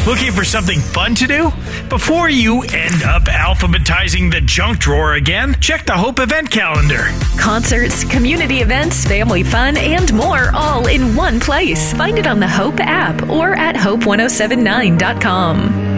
Looking for something fun to do? Before you end up alphabetizing the junk drawer again, check the Hope event calendar. Concerts, community events, family fun, and more all in one place. Find it on the Hope app or at hope1079.com.